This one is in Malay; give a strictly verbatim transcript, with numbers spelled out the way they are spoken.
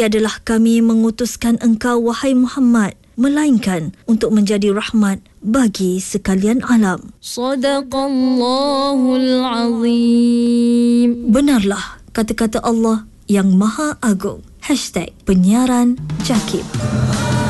Adalah kami mengutuskan engkau, wahai Muhammad, melainkan untuk menjadi rahmat bagi sekalian alam. Sadaqallahul Azim. Benarlah kata-kata Allah yang Maha Agung. Hashtag Penyiaran Jakib.